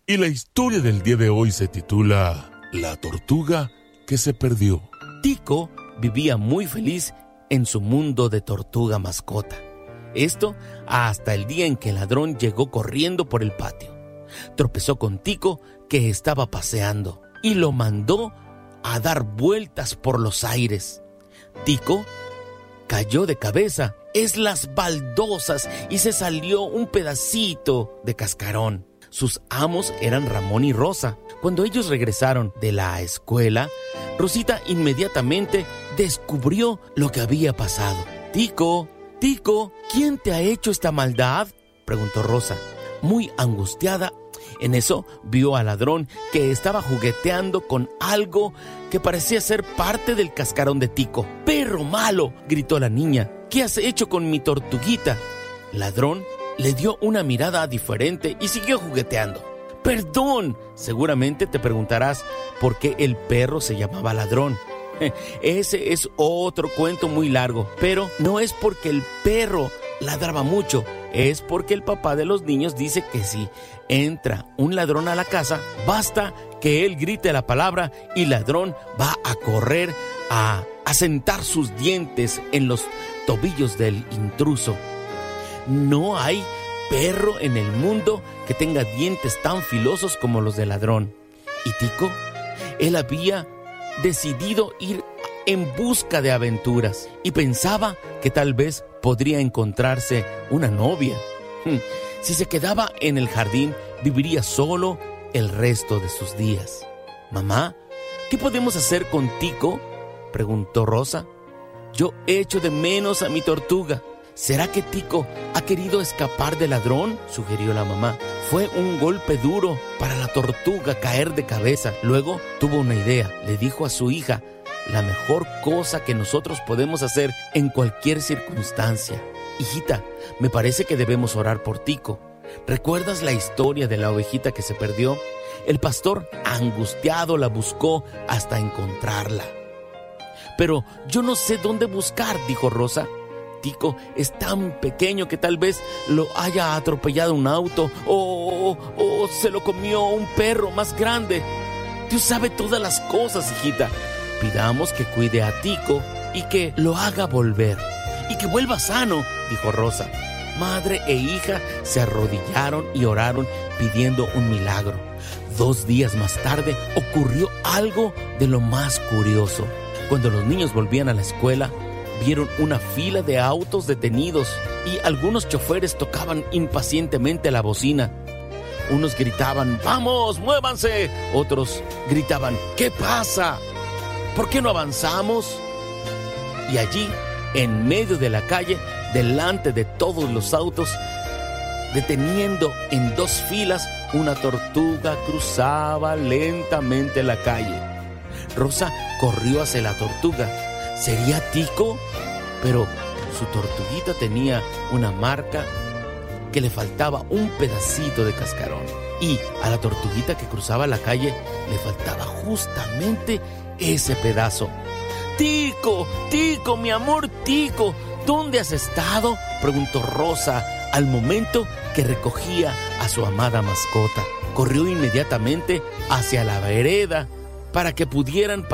Y la historia del día de hoy se titula La tortuga que se perdió. Tico vivía muy feliz en su mundo de tortuga mascota. Esto hasta el día en que el ladrón llegó corriendo por el patio. Tropezó con Tico, que estaba paseando, y lo mandó a dar vueltas por los aires. Tico cayó de cabeza en las baldosas y se salió un pedacito de cascarón. Sus amos eran Ramón y Rosa. Cuando ellos regresaron de la escuela, Rosita inmediatamente descubrió lo que había pasado. Tico, ¿quién te ha hecho esta maldad?, preguntó Rosa, muy angustiada. En eso vio al ladrón, que estaba jugueteando con algo que parecía ser parte del cascarón de Tico. ¡Perro malo!, gritó la niña. ¿Qué has hecho con mi tortuguita? El ladrón le dio una mirada diferente y siguió jugueteando. ¡Perdón! Seguramente te preguntarás por qué el perro se llamaba ladrón. Ese es otro cuento muy largo, pero no es porque el perro ladraba mucho, es porque el papá de los niños dice que si entra un ladrón a la casa, basta que él grite la palabra y el ladrón va a correr a sentar sus dientes en los tobillos del intruso. No hay perro en el mundo que tenga dientes tan filosos como los del ladrón. Y Tico, él había decidido ir en busca de aventuras y pensaba que tal vez podría encontrarse una novia. Si se quedaba en el jardín, viviría solo el resto de sus días. «Mamá, ¿qué podemos hacer con Tico?», preguntó Rosa. «Yo echo de menos a mi tortuga». «¿Será que Tico ha querido escapar del ladrón?», sugirió la mamá. Fue un golpe duro para la tortuga caer de cabeza. Luego tuvo una idea. Le dijo a su hija: «La mejor cosa que nosotros podemos hacer en cualquier circunstancia. Hijita, me parece que debemos orar por Tico. ¿Recuerdas la historia de la ovejita que se perdió? El pastor, angustiado, la buscó hasta encontrarla». «Pero yo no sé dónde buscar», dijo Rosa. «Tico es tan pequeño que tal vez lo haya atropellado un auto o se lo comió un perro más grande. Dios sabe todas las cosas, hijita. Pidamos que cuide a Tico y que lo haga volver. Y que vuelva sano», dijo Rosa. Madre e hija se arrodillaron y oraron pidiendo un milagro. 2 días más tarde ocurrió algo de lo más curioso. Cuando los niños volvían a la escuela, vieron una fila de autos detenidos y algunos choferes tocaban impacientemente la bocina. Unos gritaban: «¡Vamos, muévanse!». Otros gritaban: «¿Qué pasa? ¿Por qué no avanzamos?». Y allí, en medio de la calle, delante de todos los autos, deteniendo en 2 filas, una tortuga cruzaba lentamente la calle. Rosa corrió hacia la tortuga. ¿Sería Tico? Pero su tortuguita tenía una marca que le faltaba un pedacito de cascarón. Y a la tortuguita que cruzaba la calle le faltaba justamente ese pedazo. «Tico, Tico, mi amor Tico, ¿dónde has estado?», preguntó Rosa al momento que recogía a su amada mascota. Corrió inmediatamente hacia la vereda para que pudieran pasar